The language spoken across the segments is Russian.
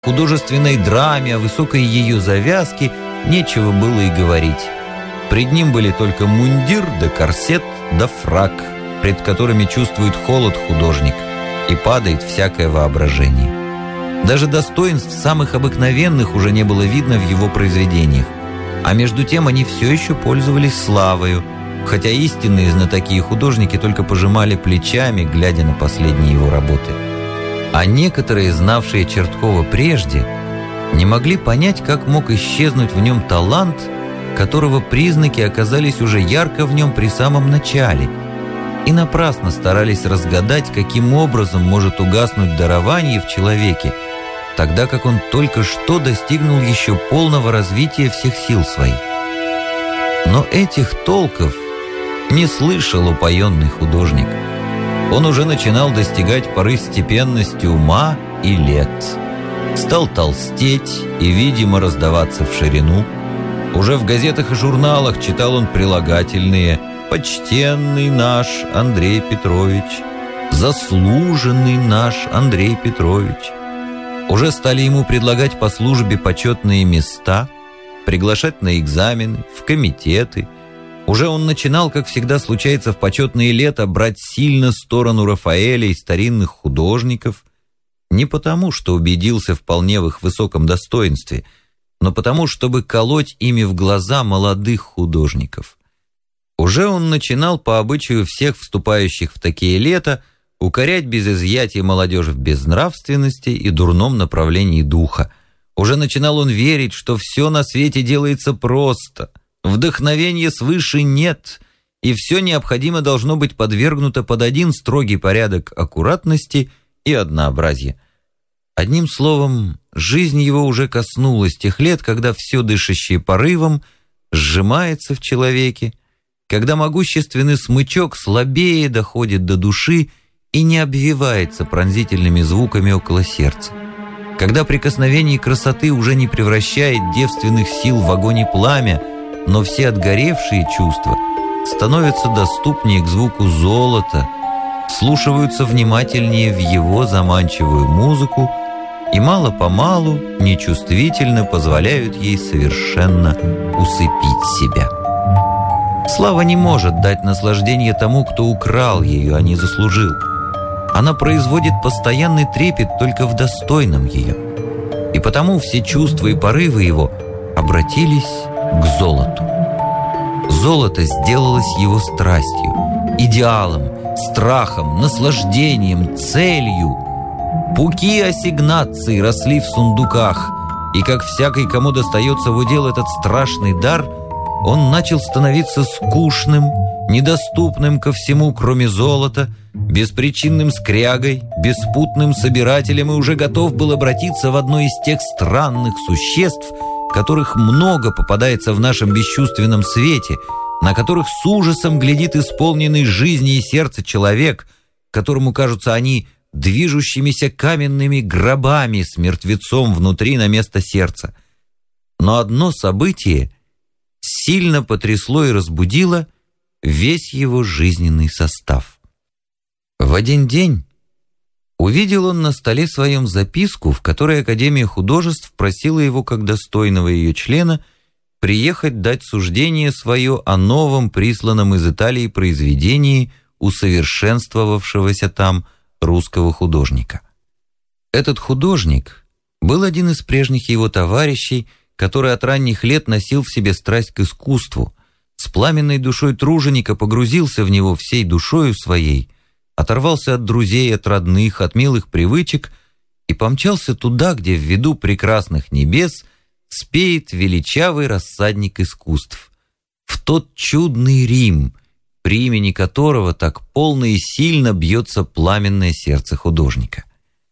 художественной драме, о высокой ее завязке нечего было и говорить. Пред ним были только мундир да корсет да фрак, пред которыми чувствует холод художник, и падает всякое воображение. Даже достоинств самых обыкновенных уже не было видно в его произведениях, а между тем они все еще пользовались славою, хотя истинные знатоки и художники только пожимали плечами, глядя на последние его работы. А некоторые, знавшие Черткова прежде, не могли понять, как мог исчезнуть в нем талант, которого признаки оказались уже ярко в нем при самом начале, и напрасно старались разгадать, каким образом может угаснуть дарование в человеке, тогда как он только что достигнул еще полного развития всех сил своих. Но этих толков не слышал упоенный художник. Он уже начинал достигать поры степенности ума и лет. Стал толстеть и, видимо, раздаваться в ширину. Уже в газетах и журналах читал он прилагательные «Почтенный наш Андрей Петрович», «Заслуженный наш Андрей Петрович». Уже стали ему предлагать по службе почетные места, приглашать на экзамены, в комитеты. Уже он начинал, как всегда случается в почетные лета, брать сильно сторону Рафаэля и старинных художников, не потому, что убедился вполне в их высоком достоинстве, но потому, чтобы колоть ими в глаза молодых художников. Уже он начинал, по обычаю всех вступающих в такие лета, укорять без изъятия молодежь в безнравственности и дурном направлении духа. Уже начинал он верить, что все на свете делается просто, вдохновения свыше нет, и все необходимо должно быть подвергнуто под один строгий порядок аккуратности и однообразия. Одним словом, жизнь его уже коснулась тех лет, когда все дышащее порывом сжимается в человеке, когда могущественный смычок слабее доходит до души и не обвивается пронзительными звуками около сердца, когда прикосновение красоты уже не превращает девственных сил в огонь и пламя, но все отгоревшие чувства становятся доступнее к звуку золота, вслушиваются внимательнее в его заманчивую музыку и мало-помалу нечувствительно позволяют ей совершенно усыпить себя. Слава не может дать наслаждение тому, кто украл ее, а не заслужил. Она производит постоянный трепет только в достойном ее. И потому все чувства и порывы его обратились к золоту. Золото сделалось его страстью, идеалом, страхом, наслаждением, целью. Пуки ассигнаций росли в сундуках, и как всякий, кому достается в удел этот страшный дар, он начал становиться скучным, недоступным ко всему, кроме золота, беспричинным скрягой, беспутным собирателем, и уже готов был обратиться в одно из тех странных существ, которых много попадается в нашем бесчувственном свете, на которых с ужасом глядит исполненный жизни и сердца человек, которому кажутся они движущимися каменными гробами с мертвецом внутри на место сердца. Но одно событие сильно потрясло и разбудило весь его жизненный состав. В один день увидел он на столе своем записку, в которой Академия художеств просила его, как достойного ее члена, приехать дать суждение свое о новом присланном из Италии произведении усовершенствовавшегося там русского художника. Этот художник был один из прежних его товарищей, который от ранних лет носил в себе страсть к искусству, с пламенной душой труженика погрузился в него всей душою своей, оторвался от друзей, от родных, от милых привычек и помчался туда, где в виду прекрасных небес спеет величавый рассадник искусств, в тот чудный Рим, при имени которого так полно и сильно бьется пламенное сердце художника.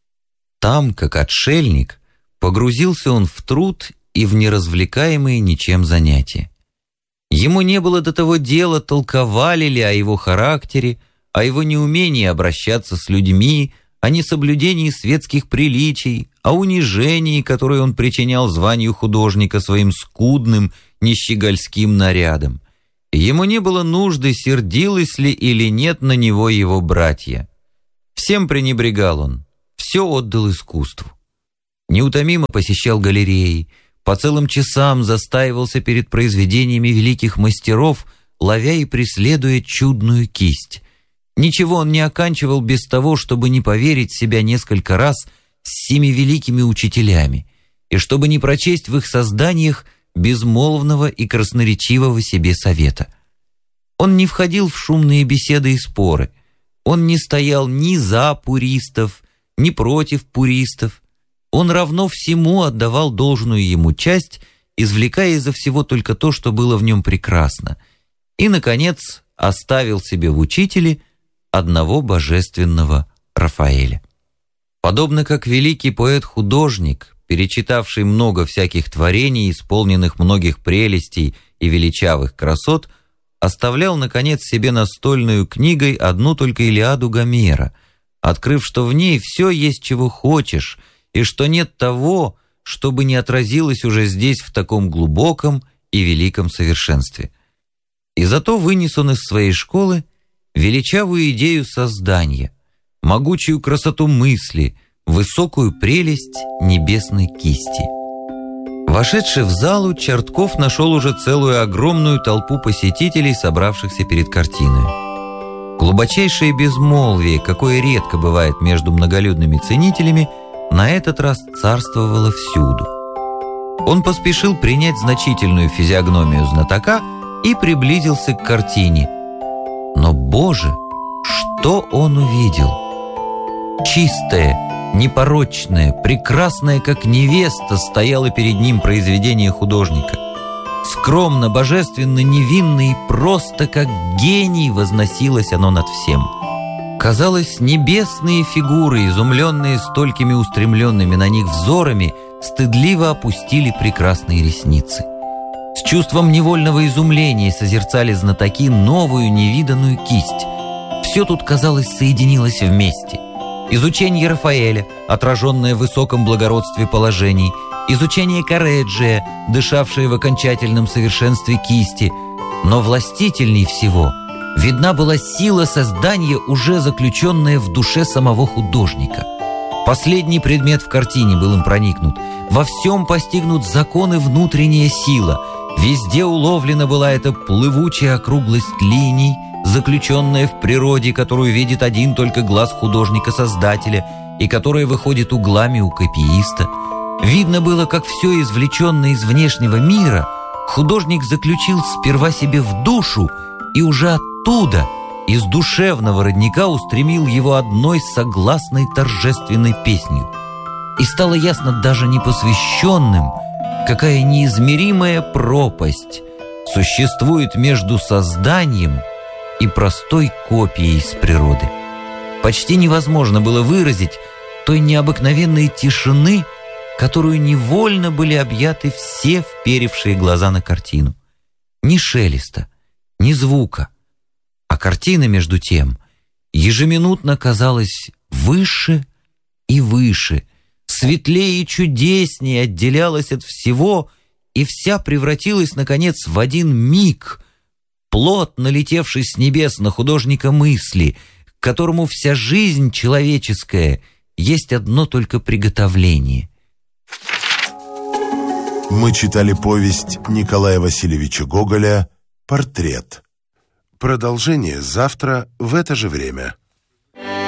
Там, как отшельник, погрузился он в труд и в неразвлекаемые ничем занятия. Ему не было до того дела, толковали ли о его характере, о его неумении обращаться с людьми, о несоблюдении светских приличий, о унижении, которое он причинял званию художника своим скудным, нищегольским нарядом. Ему не было нужды, сердилось ли или нет на него его братья. Всем пренебрегал он, все отдал искусству. Неутомимо посещал галереи, по целым часам застаивался перед произведениями великих мастеров, ловя и преследуя чудную кисть. Ничего он не оканчивал без того, чтобы не поверить в себя несколько раз с семи великими учителями, и чтобы не прочесть в их созданиях безмолвного и красноречивого себе совета. Он не входил в шумные беседы и споры. Он не стоял ни за пуристов, ни против пуристов. Он равно всему отдавал должную ему часть, извлекая изо всего только то, что было в нем прекрасно. И, наконец, оставил себе в учителе одного божественного Рафаэля. Подобно как великий поэт-художник, перечитавший много всяких творений, исполненных многих прелестей и величавых красот, оставлял, наконец, себе настольную книгой одну только Илиаду Гомера, открыв, что в ней все есть, чего хочешь, и что нет того, чтобы не отразилось уже здесь в таком глубоком и великом совершенстве. И зато вынес он из своей школы величавую идею создания, могучую красоту мысли, высокую прелесть небесной кисти. Вошедший в залу, Чертков нашел уже целую огромную толпу посетителей, собравшихся перед картиной. Глубочайшее безмолвие, какое редко бывает между многолюдными ценителями, на этот раз царствовало всюду. Он поспешил принять значительную физиогномию знатока и приблизился к картине. Но, Боже, что он увидел! Чистое, непорочное, прекрасное, как невеста, стояло перед ним произведение художника. Скромно, божественно, невинно и просто, как гений, возносилось оно над всем. Казалось, небесные фигуры, изумленные столькими устремленными на них взорами, стыдливо опустили прекрасные ресницы. С чувством невольного изумления созерцали знатоки новую невиданную кисть. Все тут, казалось, соединилось вместе. Изучение Рафаэля, отраженное в высоком благородстве положений, изучение Корреджия, дышавшее в окончательном совершенстве кисти, но властительней всего видна была сила создания, уже заключенная в душе самого художника. Последний предмет в картине был им проникнут. Во всем постигнут законы внутренняя сила. Везде уловлена была эта плывучая округлость линий, заключенная в природе, которую видит один только глаз художника-создателя и которая выходит углами у копииста. Видно было, как все извлеченное из внешнего мира художник заключил сперва себе в душу и уже оттуда, из душевного родника, устремил его одной согласной торжественной песнью. И стало ясно даже непосвященным, какая неизмеримая пропасть существует между созданием и простой копией из природы. Почти невозможно было выразить той необыкновенной тишины, которую невольно были объяты все вперевшие глаза на картину. Ни шелеста, ни звука, а картина, между тем, ежеминутно казалась выше и выше, светлее и чудеснее отделялась от всего, и вся превратилась, наконец, в один миг, плод, налетевший с небес на художника мысли, к которому вся жизнь человеческая есть одно только приготовление. Мы читали повесть Николая Васильевича Гоголя «Портрет». Продолжение завтра в это же время.